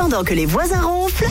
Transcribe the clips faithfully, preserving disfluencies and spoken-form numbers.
Pendant que les voisins ronflent,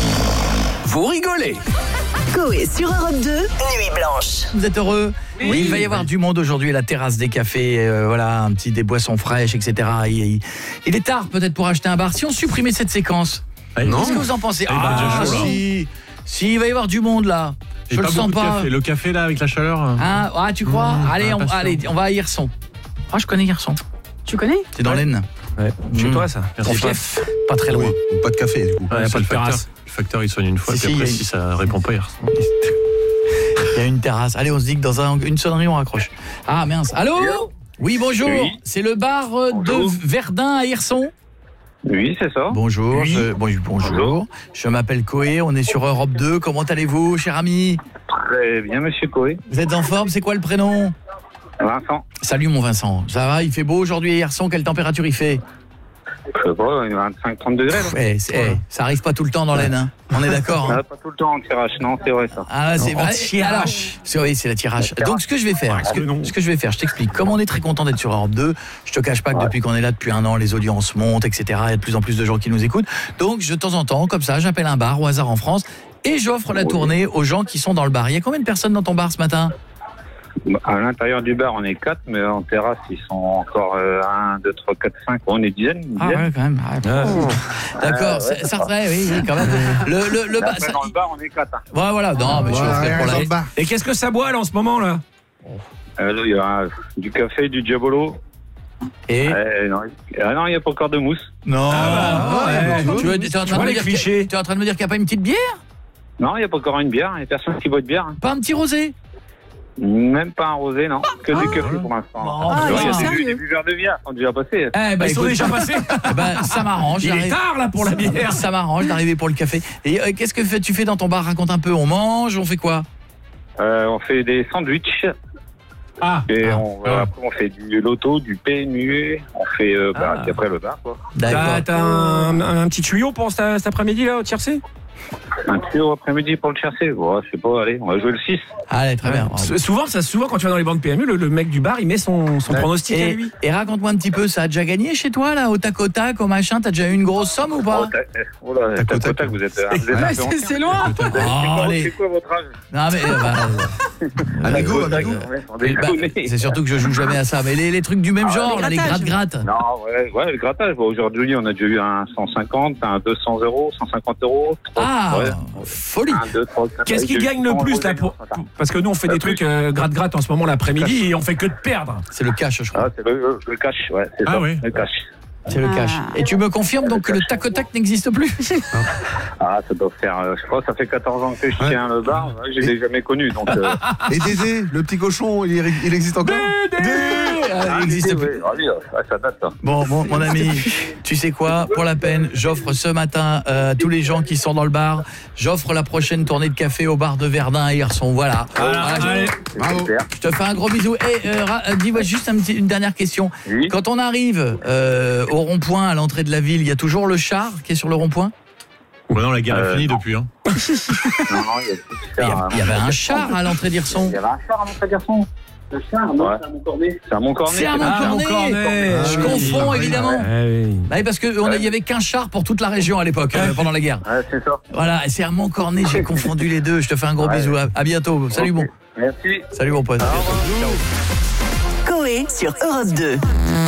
vous rigolez. Coé sur Europe deux, Nuit Blanche. Vous êtes heureux? Oui. Il va y avoir du monde aujourd'hui, la terrasse des cafés, euh, voilà, un petit des boissons fraîches, et cetera. Il, il, il est tard peut-être pour acheter un bar. Si on supprimait cette séquence, Non. qu'est-ce que vous en pensez? Eh ben, Ah, déjà chaud, là. si, si, il va y avoir du monde là. Je Et le pas sens beaucoup de pas. café. Le café là avec la chaleur. Hein? Ah, tu crois? Mmh, allez, ah, on, pas sûr. allez, on va à Hirson. Ah, je connais Hirson. Tu connais? C'est dans Ouais. l'Aisne. Ouais. Chez Mmh. toi ça. Ton fief, pas très loin. Oui, pas de café du coup. Ouais, pas pas de de facteur. terrasse. Le facteur il soigne une fois, Si, puis si, après il y a- si ça répond pas, il Il y a une terrasse. Allez, on se dit que dans un, une sonnerie, on raccroche. Ah, mince. Allô? Oui, bonjour. Oui. C'est le bar euh, Bonjour. de Verdun à Hirson. Oui, c'est ça. Bonjour. Oui. Je, bon, bonjour. Bonjour. Je m'appelle Coé. On est sur Europe deux. Comment allez-vous, cher ami? Très bien, monsieur Coé. Vous êtes en forme? C'est quoi le prénom? Vincent, Salut, mon Vincent. Ça va? Il fait beau aujourd'hui à Hirson? Quelle température il fait? je sais pas, vingt-cinq trente degrés. Là. Ouais, c'est- eh, ça arrive pas tout le temps dans l'Aisne. Hein. On est d'accord? hein Ah, pas tout le temps en tirage, non, c'est vrai ça. Ah, c'est En vrai. tirage. Alors, c'est oui, c'est la tirage. Donc ce que je vais faire, ce que, non. ce que je vais faire, je t'explique. Comme on est très content d'être sur Europe deux, je te cache pas que depuis qu'on est là depuis un an, les audiences montent, et cetera. Il y a de plus en plus de gens qui nous écoutent. Donc de temps en temps, comme ça, j'appelle un bar au hasard en France et j'offre la tournée aux gens qui sont dans le bar. Il y a combien de personnes dans ton bar ce matin? À l'intérieur du bar, on est quatre, mais en terrasse, ils sont encore un, deux, trois, quatre, cinq. On est dizaines. Une Ah dizaine. ouais, quand même. Ah, D'accord, ouais, ça, c'est ça ça. ouais, oui, oui, quand même. Le, le, le Et bar, après, ça- dans le bar, on est quatre. Hein. Ouais, voilà, non, mais je Voilà, offrais rien pour dans la. le bar. Et qu'est-ce que ça boit là en ce moment là? Euh, là, il y a du café, du diabolo. Et Euh, non, ah non, il n'y a pas encore de mousse. non. Ah, ouais. Tu es, tu es en train de vois me les dire clichés. que- tu es en train de me dire qu'il n'y a pas une petite bière? Non, il n'y a pas encore une bière. Il n'y a personne qui boit de bière. hein. Pas un petit rosé? Même pas un rosé, non. Que Ah. du café pour l'instant. Bon, Ah, Tu vois, ils il y a sont des, sérieux. des buveurs de bière qui sont déjà passés. Eh ben, Ils sont écoute, déjà passés. eh ben, ça m'arrange. Il est j'arrive- tard là pour la bière. Ça m'arrange d'arriver pour le café. Et euh, qu'est-ce que fais- tu fais dans ton bar? Raconte un peu. On mange, on fait quoi? Euh, on fait des sandwichs. Ah. Et Ah. on, euh, après, on fait du loto, du P M U, on fait euh, bah, Ah. puis après le bar, quoi. T'as D'accord. t'as un, un petit tuyau pour cet, cet après-midi là au tiercé? Un trio après-midi pour le chercher. Bon, je sais pas, allez, on va jouer le six. Allez, très bien. S- Souvent, ça, souvent quand tu vas dans les banques P M U, le, le mec du bar il met son, son Ouais. pronostic à Et, lui. et raconte-moi un petit peu, ça a déjà gagné chez toi, là, au tac au tac, au machin? T'as déjà eu une grosse somme ou Oh, pas? t'as- oh là, Tac au tac au tac. tac, vous êtes, euh, vous êtes un Ouais, peu c'est ancien. c'est loin. C'est Oh, quoi- allez. c'est quoi votre âge? Non, mais. euh, bah, Amigo, Tac au tac, amigo. ouais, on euh, bah, déconne. c'est surtout que je joue jamais à ça. Mais les, les trucs du même Ah, genre, les là, les grattages. gratte-gratte. Non, ouais, ouais, le grattage. Bon, aujourd'hui, on a déjà eu un cent cinquante, un deux cents euros, cent cinquante euros. trois- Ah, ouais. folie. Un, deux, trois, quatre, Qu'est-ce ouais, qui j'ai eu gagne le cent plus euros là de pour... gagnants, Parce que nous on fait Le des plus. trucs euh, gratte-gratte en ce moment l'après-midi et on fait que de perdre. C'est le cash, je crois. Ah, c'est le, le cash, ouais, c'est Ah ça, ouais. le cash. C'est le cash. Ah. Et tu me confirmes donc que le tac au tac n'existe plus? Ah, ça doit faire, euh, je crois, que ça fait quatorze ans que je Ouais. tiens le bar. Ouais, je l'ai jamais connu, donc. Euh, Et Dédé, le petit cochon, il, il existe encore? Ah, il n'existe plus. ouais, ah oui, ouais, ça date, ça. Bon, bon, mon ami, tu sais quoi? Pour la peine, j'offre ce matin euh, à tous les gens qui sont dans le bar, j'offre la prochaine tournée de café au bar de Verdun à Hirson. Voilà. Voilà, je- allez. Bravo. Super. Je te fais un gros bisou. Et euh, ra- euh, dis-moi juste un petit- une dernière question. Oui. Quand on arrive euh, au rond-point à l'entrée de la ville, il y a toujours le char qui est sur le rond-point? Ouais, non, la guerre Euh, est finie depuis. Hein. Non, non, il y a tout Il y, faire, a- hein. il y avait un char à l'entrée d'Hirson. Il y avait un char à mon garçon. Le char, non, c'est à mon cornet. C'est à mon cornet. C'est à mon Ah, mon cornet. cornet. Je Ah, oui. confonds Ah, oui. évidemment. Ah oui. Bah oui, parce qu'il n'y avait qu'un char pour toute la région à l'époque, euh, pendant la guerre. Ouais, c'est ça. Voilà, et c'est à Montcornet, j'ai confondu les deux. Je te fais un gros Ouais. bisou. À, à bientôt. Salut, Ok. bon. Merci. Salut, mon pote. À bientôt. Coé sur Europe deux.